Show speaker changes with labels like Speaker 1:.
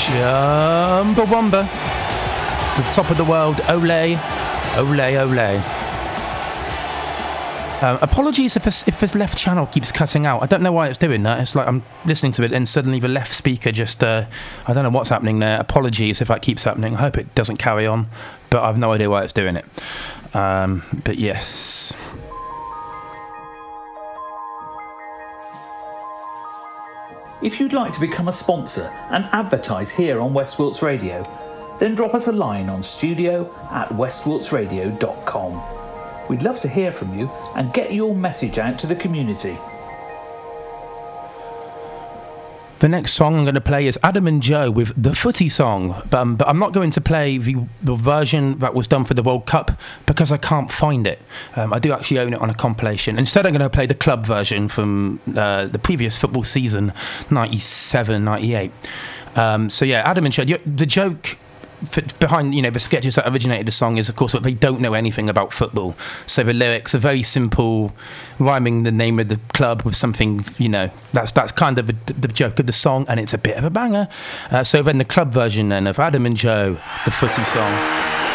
Speaker 1: Chumbawamba. The top of the world. Ole. Ole, ole. Apologies if this left channel keeps cutting out. I don't know why it's doing that. It's like I'm listening to it and suddenly the left speaker just... I don't know what's happening there. Apologies if that keeps happening. I hope it doesn't carry on, but I've no idea why it's doing it. But yes...
Speaker 2: If you'd like to become a sponsor and advertise here on West Wilts Radio, then drop us a line on studio@westwiltsradio.com. We'd love to hear from you and get your message out to the community.
Speaker 1: The next song I'm going to play is Adam and Joe with The Footy Song, but I'm not going to play the version that was done for the World Cup because I can't find it. I do actually own it on a compilation. Instead, I'm going to play the club version from the previous football season, 97-98. So yeah, Adam and Joe, the joke... behind the sketches that originated the song is of course that they don't know anything about football, so the lyrics are very simple, rhyming the name of the club with something, that's kind of the joke of the song, and it's a bit of a banger. So then the club version then of Adam and Joe, The Footy Song.